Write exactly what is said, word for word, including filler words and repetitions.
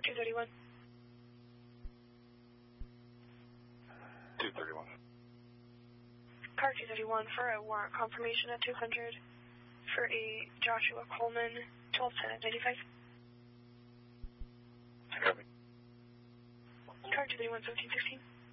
two thirty-one. two thirty-one. Car two thirty-one for a warrant confirmation at two hundred for a Joshua Coleman, twelve ten at ninety-five. Copy. Car two thirty-one, seventeen sixteen.